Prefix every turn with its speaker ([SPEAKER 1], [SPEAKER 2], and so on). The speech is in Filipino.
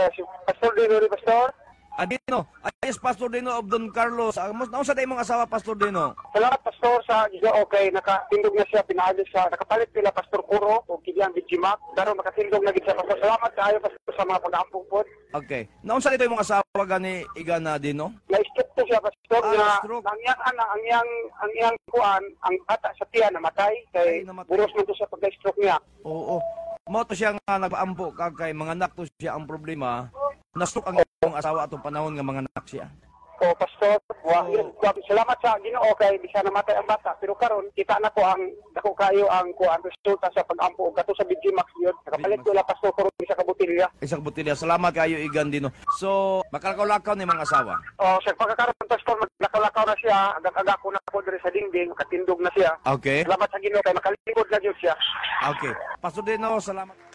[SPEAKER 1] si Pastor Dino, Pastor.
[SPEAKER 2] Dino, ayos Pastor Dino of Don Carlos. Nausa day mong asawa Pastor Dino?
[SPEAKER 1] Salamat, Pastor, sa Ginoo. Okay, nakatindog na siya, pinaayos siya. Nakapalit nila Pastor Kuro o Kilian Bijimak. Pero makatindog na siya, Pastor. Salamat kayo, Pastor, sa mga pag-aampong po.
[SPEAKER 2] Okay. Nausa dito yung asawa gani Igana Dino?
[SPEAKER 1] Na-stroke po siya, Pastor, na
[SPEAKER 2] stroke.
[SPEAKER 1] ang iyang kuan, ang bata sa tiyan namatay. Kay
[SPEAKER 2] namatay.
[SPEAKER 1] buros mo to sa pagka-stroke niya.
[SPEAKER 2] Oo. Mo to siya nga nagpaampo kay mga anak to siya ang problema. Nastroke ang iyong asawa atong panahon nga mga anak siya.
[SPEAKER 1] O, Pastor, salamat sa Ginoo kay di siya namatay ang bata. Pero karon kita na ko ang dako kayo ang kuan resulta sa pag-ampo og kato sa Bijimax yun. Nakapalit ko la Pastor Kuro sa kabutilya.
[SPEAKER 2] Isang butilya. Salamat kayo Igan Dino. So, makalakaw-lakaw ni mga asawa.
[SPEAKER 1] O, sa pagkakaroon Pastor, maglakaw-lakaw na siya. Agak-agak ko na ako diri sa dingding, makatindog na siya.
[SPEAKER 2] Okay.
[SPEAKER 1] Salamat sa Ginoo kay makalikod na jud siya.
[SPEAKER 2] Okay. Pastor Dino, salamat.